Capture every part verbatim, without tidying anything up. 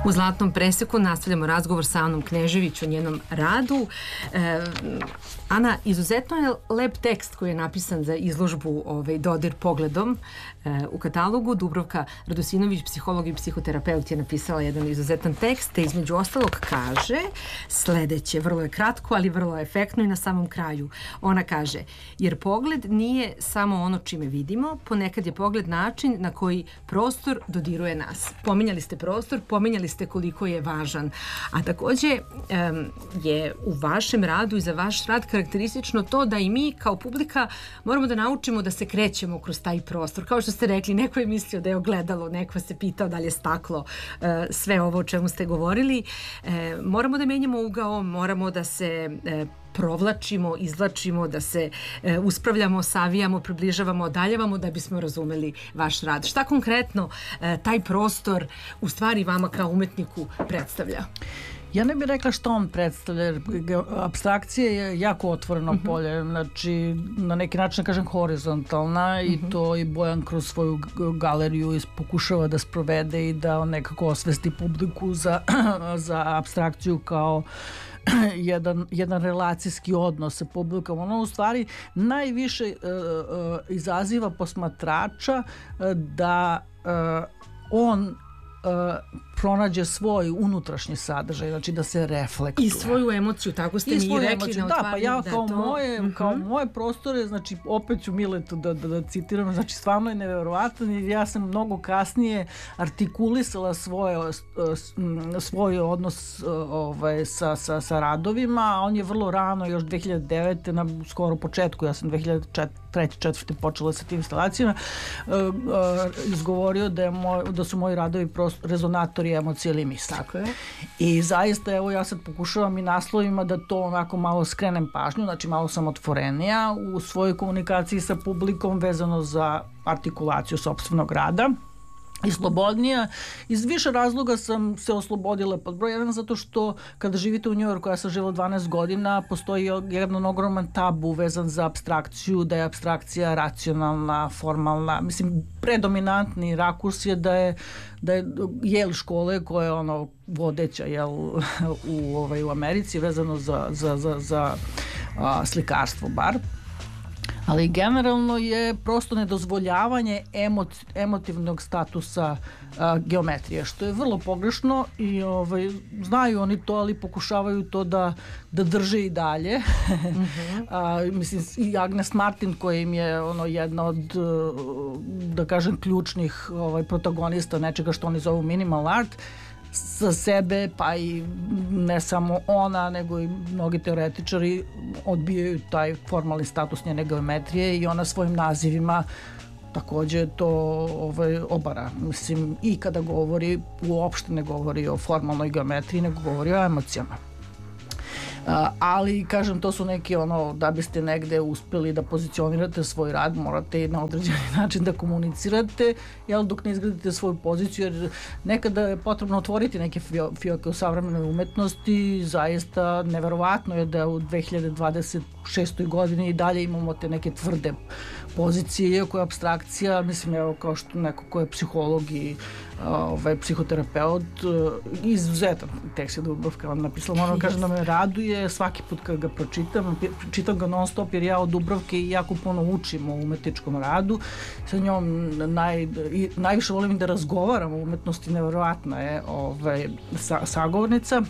U Zlatnom preseku nastavljamo razgovor sa Anom Knežević o njenom radu. E, Ana, izuzetno je lep tekst koji je napisan za izložbu ovaj, Dodir pogledom e, u katalogu. Dubrovka Radosinović, psiholog i psihoterapeut, je napisala jedan izuzetan tekst, te između ostalog kaže sledeće, vrlo je kratko, ali vrlo efektno i na samom kraju. Ona kaže, jer pogled nije samo ono čime vidimo, ponekad je pogled način na koji prostor dodiruje nas. Pominjali ste prostor, pominjali ste koliko je važan. A takođe um, je u vašem radu i za vaš rad karakteristično to da i mi kao publika moramo da naučimo da se krećemo kroz taj prostor. Kao što ste rekli, neko je mislio da je ogledalo, neko se pitao da li je staklo, uh, sve ovo o čemu ste govorili. Uh, moramo da menjamo ugao, moramo da se uh, provlačimo, izvlačimo, da se e, uspravljamo, savijamo, približavamo, odaljavamo da bismo razumeli vaš rad. Šta konkretno e, taj prostor u stvari vama kao umetniku predstavlja? Ja ne bih rekla što on predstavlja, jer apstrakcija je jako otvoreno uh-huh. polje, znači na neki način kažem horizontalna uh-huh. i to i Bojan kroz svoju galeriju pokušava da sprovede i da nekako osvesti publiku za, za apstrakciju kao jedan, jedan relacijski odnos sa publikom. Ono u stvari najviše uh, uh, izaziva posmatrača uh, da uh, on uh, pronađe svoj unutrašnji sadržaj, znači da se reflektuje. I svoju emociju, tako ste mi rekli emociju, na da, otvaranju. pa ja kao, da to... moje, uh-huh. kao moje prostore, znači opet ću Miletu da, da, da citiram, znači stvarno je neverovatan i ja sam mnogo kasnije artikulisala svoje, svoj odnos ovaj, sa, sa, sa radovima, a on je vrlo rano, još dve hiljade devete na skoro početku, ja sam dve hiljade treće četvrte počela sa tim instalacijama, uh, uh, izgovorio da, je moj, da su moji radovi prosto rezonatori emocije ili misli. Tako je. I zaista, evo, ja sad pokušavam i naslovima da to onako malo skrenem pažnju, znači malo sam otvorenija u svojoj komunikaciji sa publikom vezano za artikulaciju sopstvenog rada i slobodnija. Iz više razloga sam se oslobodila pod broj jedan, zato što kada živite u Njujorku, ja sam živela dvanaest godina, postoji jedan ogroman tabu vezan za apstrakciju, da je apstrakcija racionalna, formalna. Mislim, predominantni rakurs je da je da je Yale škole koja je ono vodeća jel, u, ovaj, u Americi vezano za, za, za, za a, slikarstvo bar. Ali generalno je prosto nedozvoljavanje emot, emotivnog statusa a, geometrije, što je vrlo pogrešno i ovaj, znaju oni to, ali pokušavaju to da, da drže i dalje. Mm-hmm. a, mislim, i Agnes Martin, koja im je ono, jedna od, da kažem, ključnih ovaj, protagonista nečega što oni zovu minimal art, za sebe, pa i ne samo ona, nego i mnogi teoretičari odbijaju taj formalni status njene geometrije i ona svojim nazivima takođe to ovaj, obara. Mislim, i kada govori, uopšte ne govori o formalnoj geometriji, nego govori o emocijama. Uh, ali, kažem, to su neki ono, da biste negde uspeli da pozicionirate svoj rad, morate na određeni način da komunicirate, jel, dok ne izgradite svoju poziciju, jer nekada je potrebno otvoriti neke fioke u savremenoj umetnosti. Zaista neverovatno je da u dve hiljade dvadeset šestoj godini i dalje imamo te neke tvrde pozicije, iako je apstrakcija, mislim, evo, kao što neko ko je psiholog i ovaj, psihoterapeut, izuzetan tekst je Dubrovka napisala, moram kažem da me raduje svaki put kad ga pročitam, čitam ga non stop jer ja od Dubrovke jako puno učim o umetničkom radu, sa njom naj, najviše volim da razgovaram o umetnosti, neverovatna je ovaj, sa, sagovornica.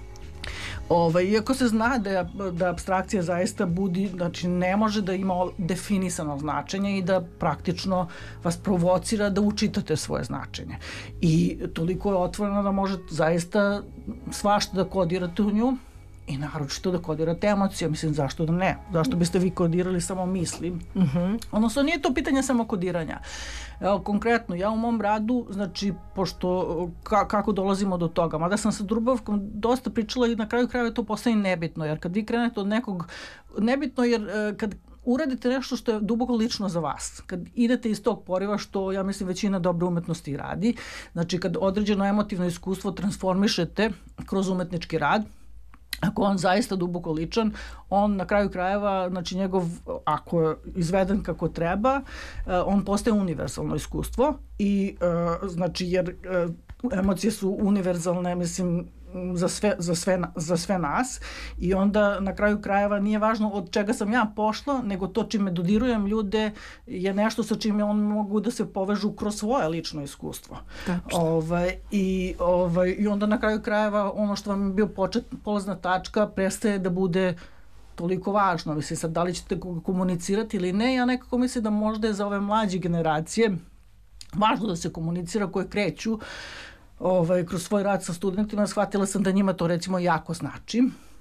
Ove, iako se zna da, da apstrakcija zaista budi, znači ne može da ima definisano značenje i da praktično vas provocira da učitate svoje značenje. I toliko je otvoreno da možete zaista svašta da kodirate u nju i naročito da kodirate emocije. Mislim, zašto da ne? Zašto biste vi kodirali samo misli? Uh-huh. Odnosno, nije to pitanje samo kodiranja. Evo, konkretno, ja u mom radu, znači, pošto, ka, kako dolazimo do toga, mada sam sa Dubrovkom dosta pričala i na kraju krajeva to postaje nebitno, jer kad vi krenete od nekog, nebitno jer kad uradite nešto što je duboko lično za vas, kad idete iz tog poriva, što ja mislim većina dobre umetnosti radi, znači kad određeno emotivno iskustvo transformišete kroz umetnički rad, ako on zaista duboko ličan, on na kraju krajeva, znači njegov, ako je izveden kako treba, on postaje univerzalno iskustvo i znači jer emocije su univerzalne, mislim, za sve, za, sve, za sve nas i onda na kraju krajeva nije važno od čega sam ja pošla, nego to čime dodirujem ljude je nešto sa čime on mogu da se povežu kroz svoje lično iskustvo. Ovaj, i, ovaj, I onda na kraju krajeva ono što vam je bio počet, polazna tačka prestaje da bude toliko važno. Mislim, sad da li ćete komunicirati ili ne, ja nekako mislim da možda je za ove mlađe generacije važno da se komunicira koje kreću Ovaj, kroz svoj rad sa studentima. Shvatila sam da njima to recimo jako znači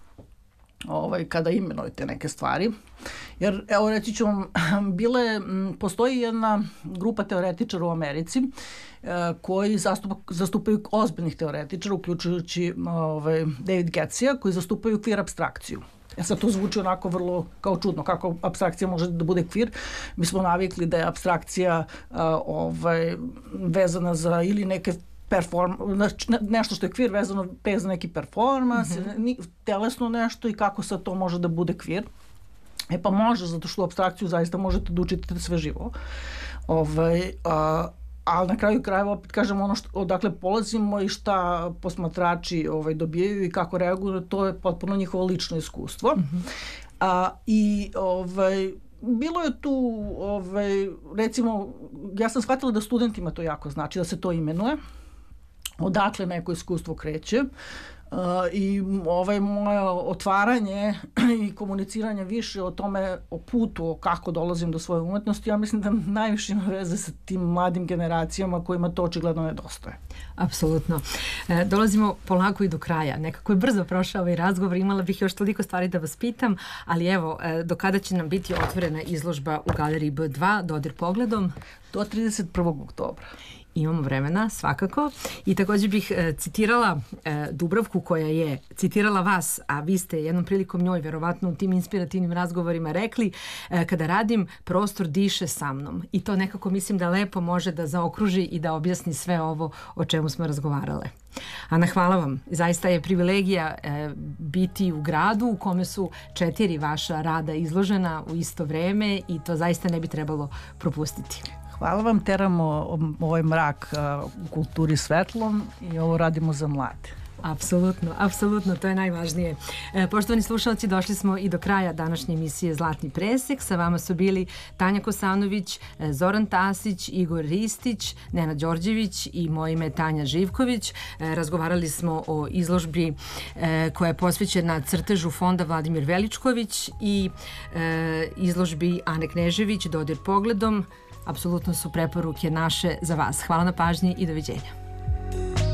ovaj, kada imenujete neke stvari. Jer, evo reći ću vam, bile, postoji jedna grupa teoretičara u Americi eh, koji zastupa, zastupaju ozbiljnih teoretičara, uključujući ovaj, David Getzija, koji zastupaju kvir apstrakciju. Ja sad to zvuči onako vrlo kao čudno, kako apstrakcija može da bude kvir. Mi smo navikli da je apstrakcija uh, ovaj, vezana za ili neke perform, nešto što je kvir vezano pe za neki performans, mm-hmm. telesno nešto i kako sad to može da bude kvir. E pa može, zato što u apstrakciju zaista možete da učite sve živo. Ovaj, a, ali na kraju krajeva opet kažem ono što, odakle polazimo i šta posmatrači ovaj, dobijaju i kako reaguju, to je potpuno njihovo lično iskustvo. Mm-hmm. A, I ovaj, bilo je tu, ovaj, recimo, ja sam shvatila da studentima to jako znači, da se to imenuje, odakle neko iskustvo kreće. Uh, i ovaj moje otvaranje i komuniciranje više o tome, o putu, o kako dolazim do svoje umetnosti, ja mislim da najviše ima veze sa tim mladim generacijama kojima to očigledno nedostaje. Apsolutno. E, dolazimo polako i do kraja. Nekako je brzo prošao ovaj razgovor, imala bih još toliko stvari da vas pitam, ali evo, e, do kada će nam biti otvorena izložba u galeriji B dva, Dodir pogledom? Do trideset prvog oktobra. Imamo vremena, svakako. I također bih e, citirala e, Dubravku koja je citirala vas, a vi ste jednom prilikom njoj, verovatno u tim inspirativnim razgovorima rekli, e, kada radim, prostor diše sa mnom. I to nekako mislim da lepo može da zaokruži i da objasni sve ovo o čemu smo razgovarale. Ana, hvala vam. Zaista je privilegija e, biti u gradu u kome su četiri vaša rada izložena u isto vreme i to zaista ne bi trebalo propustiti. Hvala vam, teramo ovaj mrak u kulturi svetlom i ovo radimo za mlade. Apsolutno, apsolutno, to je najvažnije. E, poštovani slušalci, došli smo i do kraja današnje emisije Zlatni presek. Sa vama su bili Tanja Kosanović, Zoran Tasić, Igor Ristić, Nenad Đorđević i moje ime Tanja Živković. E, razgovarali smo o izložbi e, koja je posvećena crtežu fonda Vladimir Veličković i e, izložbi Ane Knežević, Dodir pogledom. Apsolutno su preporuke naše za vas. Hvala na pažnji i doviđenja.